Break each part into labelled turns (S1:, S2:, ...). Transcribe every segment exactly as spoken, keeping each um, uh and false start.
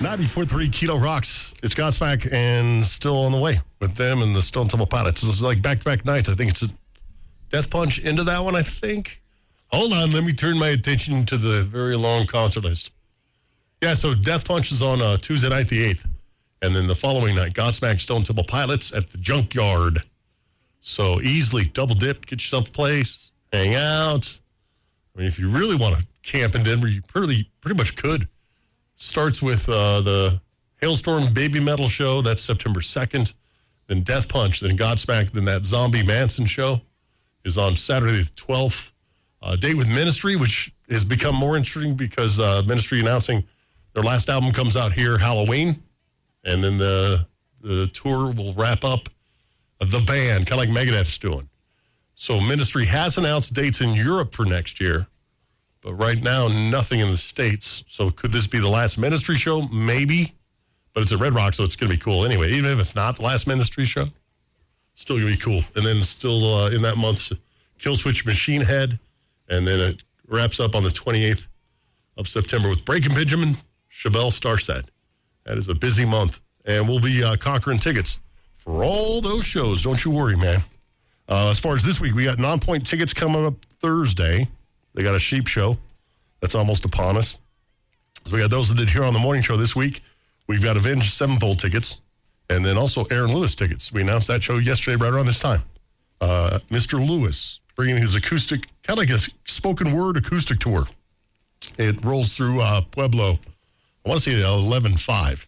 S1: ninety-four point three Kilo Rocks. It's Godsmack and still on the way with them and the Stone Temple Pilots. This is like back-to-back nights. I think it's a Death Punch into that one, I think. Hold on, let me turn my attention to the very long concert list. Yeah, so Death Punch is on uh, Tuesday night, the eighth. And then the following night, Godsmack, Stone Temple Pilots at the Junkyard. So easily double dip, get yourself a place, hang out. I mean, if you really want to camp in Denver, you pretty, pretty much could. Starts with uh, the Hailstorm Baby Metal show. That's September second. Then Death Punch, then Godsmack, then that Zombie Manson show is on Saturday the twelfth. Uh, Date with Ministry, which has become more interesting because uh, Ministry announcing their last album comes out here Halloween. And then the the tour will wrap up the band, kind of like Megadeth's doing. So Ministry has announced dates in Europe for next year. But right now, nothing in the States. So could this be the last Ministry show? Maybe. But it's at Red Rock, so it's going to be cool anyway. Even if it's not the last Ministry show, still going to be cool. And then still uh, in that month, Killswitch Machine Head. And then it wraps up on the twenty-eighth of September with Breaking Benjamin, Chevelle Starset. That is a busy month. And we'll be uh, conquering tickets for all those shows. Don't you worry, man. Uh, as far as this week, we got Non-Point tickets coming up Thursday. They got a sheep show that's almost upon us. So we got those that did here on the morning show this week. We've got Avenged Sevenfold tickets and then also Aaron Lewis tickets. We announced that show yesterday right around this time. Uh, Mister Lewis bringing his acoustic, kind of like a spoken word acoustic tour. It rolls through uh, Pueblo. I want to say eleven five.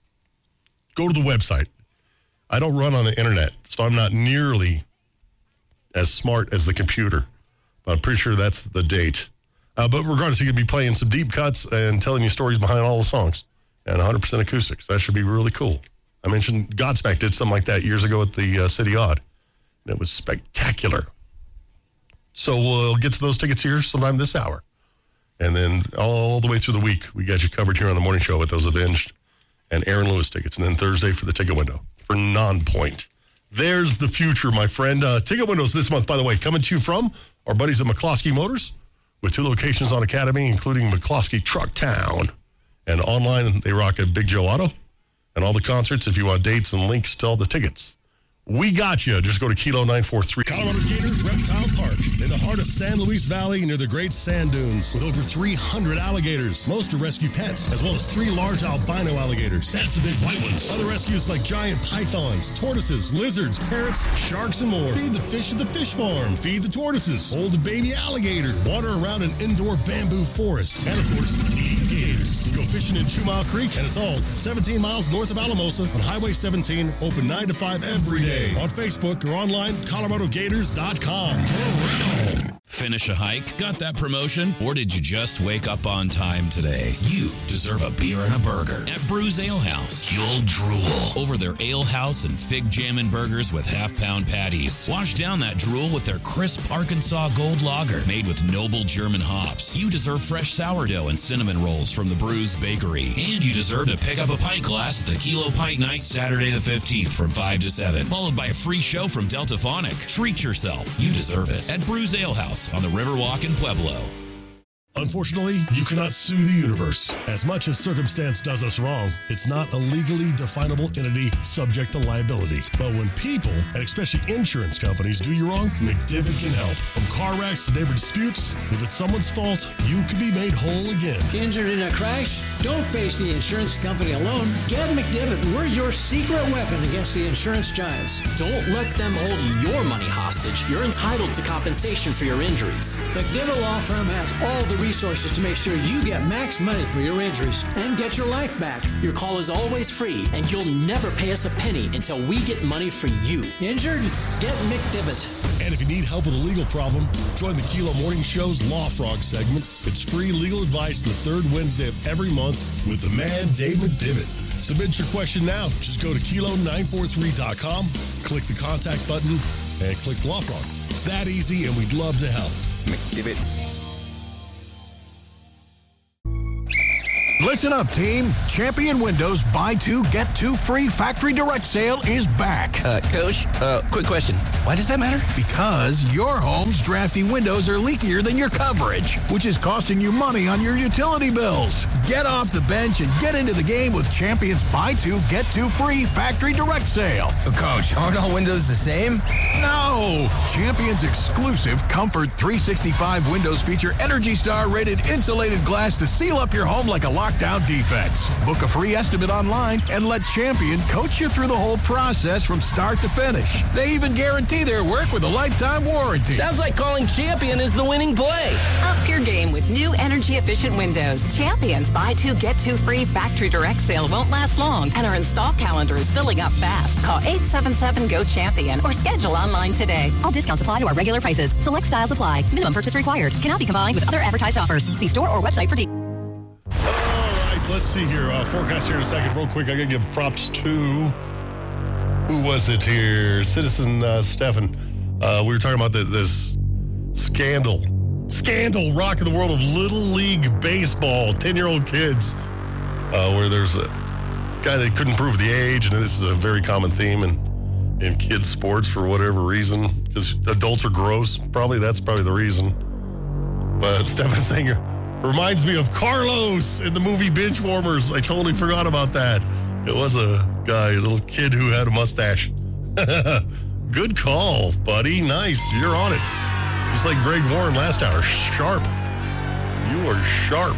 S1: Go to the website. I don't run on the internet, so I'm not nearly as smart as the computer. But I'm pretty sure that's the date. Uh, but regardless, you're going to be playing some deep cuts and telling you stories behind all the songs. And one hundred percent acoustics. That should be really cool. I mentioned Godsmack did something like that years ago at the uh, City Odd. And it was spectacular. So we'll get to those tickets here sometime this hour. And then all the way through the week, we got you covered here on the morning show with those Avenged and Aaron Lewis tickets. And then Thursday for the ticket window for Non-Point. There's the future, my friend. Uh, ticket windows this month, by the way, coming to you from our buddies at McCloskey Motors with two locations on Academy, including McCloskey Truck Town. And online, they rock at Big Joe Auto. And all the concerts, if you want dates and links to all the tickets. We got you. Just go to Kilo nine four three. Colorado Gators Reptile Park in the heart of San Luis Valley near the Great Sand Dunes with over three hundred alligators. Most are rescue pets, as well as three large albino alligators. That's the big white ones. Other rescues like giant pythons, tortoises, lizards, parrots, sharks, and more. Feed the fish at the fish farm. Feed the tortoises. Hold a baby alligator. Water around an indoor bamboo forest. And, of course, feed the gators. Go fishing in Two Mile Creek, and it's all seventeen miles north of Alamosa on Highway seventeen, open nine to five every day. On Facebook or online, Colorado Gators dot com.
S2: Finish a hike? Got that promotion? Or did you just wake up on time today? You deserve a beer and a burger at Brews Ale House. You'll drool over their Ale House and Fig Jammin' Burgers with half-pound patties. Wash down that drool with their crisp Arkansas Gold Lager made with noble German hops. You deserve fresh sourdough and cinnamon rolls from the Brews Bakery. And you deserve to pick up a pint glass at the Kilo Pint Night Saturday the fifteenth from five to seven, followed by a free show from Delta Phonic. Treat yourself. You deserve it at Brews Ale House on the Riverwalk in Pueblo.
S1: Unfortunately, you cannot sue the universe. As much as circumstance does us wrong, it's not a legally definable entity subject to liability. But when people, and especially insurance companies, do you wrong, McDivitt can help. From car wrecks to neighbor disputes, if it's someone's fault, you can be made whole again.
S3: Injured in a crash? Don't face the insurance company alone. Get McDivitt. We're your secret weapon against the insurance giants.
S4: Don't let them hold your money hostage. You're entitled to compensation for your injuries.
S3: McDivitt Law Firm has all the resources to make sure you get max money for your injuries and get your life back.
S4: Your call is always free, and you'll never pay us a penny until we get money for you.
S3: Injured? Get McDivitt.
S1: And if you need help with a legal problem, join the Kilo Morning Show's Law Frog segment. It's free legal advice the third Wednesday of every month with the man, Dave McDivitt. Submit your question now. Just go to Kilo nine four three dot com, click the contact button, and click Law Frog. It's that easy, and we'd love to help.
S5: McDivitt. Listen up, team. Champion Windows buy two, get two free factory direct sale is back.
S6: Uh, Coach, uh, quick question. Why does that matter?
S5: Because your home's drafty windows are leakier than your coverage, which is costing you money on your utility bills. Get off the bench and get into the game with Champion's buy two, get two free factory direct sale.
S6: Coach, aren't all windows the same?
S5: No! Champion's exclusive Comfort three sixty-five windows feature Energy Star rated insulated glass to seal up your home like a lockdown defense. Book a free estimate online and let Champion coach you through the whole process from start to finish. They even guarantee their work with a lifetime warranty.
S6: Sounds like calling Champion is the winning play.
S7: Up your game with new energy-efficient windows. Champion's buy two, get two free factory direct sale won't last long, and our install calendar is filling up fast. Call eight seven seven, G O, CHAMPION or schedule online today.
S8: All discounts apply to our regular prices. Select styles apply. Minimum purchase required. Cannot be combined with other advertised offers. See store or website for details.
S1: All right, let's see here. Uh, forecast here in a second. Real quick, I got to give props to, who was it here? Citizen uh, Stefan. Uh, we were talking about the, this scandal. Scandal rocking the world of Little League Baseball. ten-year-old kids, uh, where there's a guy that couldn't prove the age, and this is a very common theme in, in kids' sports for whatever reason, because adults are gross. Probably that's probably the reason. But Stefan saying, reminds me of Carlos in the movie Binge Warmers. I totally forgot about that. It was a guy, a little kid who had a mustache. Good call, buddy. Nice. You're on it. Just like Greg Warren last hour. Sharp. You are sharp.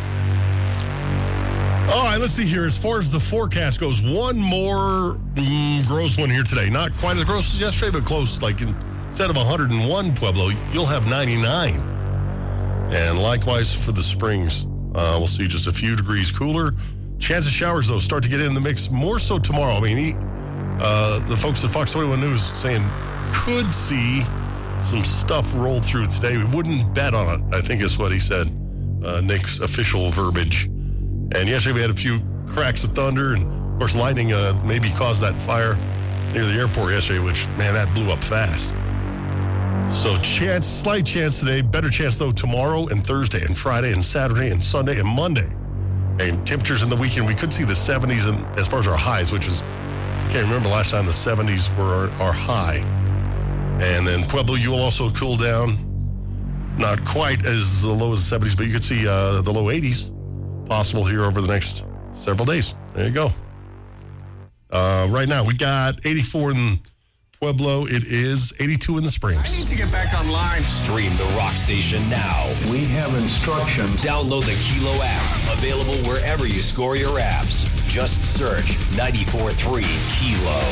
S1: All right, let's see here. As far as the forecast goes, one more mm, gross one here today. Not quite as gross as yesterday, but close. Like in, instead of one hundred one, Pueblo, you'll have ninety-nine. And likewise for the Springs. Uh, we'll see just a few degrees cooler. Chance of showers, though, start to get in the mix more so tomorrow. I mean, he, uh, the folks at Fox twenty-one News saying could see some stuff roll through today. We wouldn't bet on it, I think is what he said. Uh, Nick's official verbiage. And yesterday we had a few cracks of thunder, and of course lightning uh, maybe caused that fire near the airport yesterday, which, man, that blew up fast. So chance, slight chance today, better chance though tomorrow and Thursday and Friday and Saturday and Sunday and Monday. And temperatures in the weekend, we could see the seventies and as far as our highs, which is, I can't remember last time the seventies were our, our high. And then Pueblo, you will also cool down, not quite as low as the seventies, but you could see uh, the low eighties possible here over the next several days. There you go. Uh, right now, we got eighty-four in Pueblo. It is eighty-two in the Springs.
S9: I need to get back online.
S2: Stream the Rock Station now.
S10: We have instructions.
S2: Download the Kilo app. Available wherever you score your apps. Just search ninety-four point three Kilo.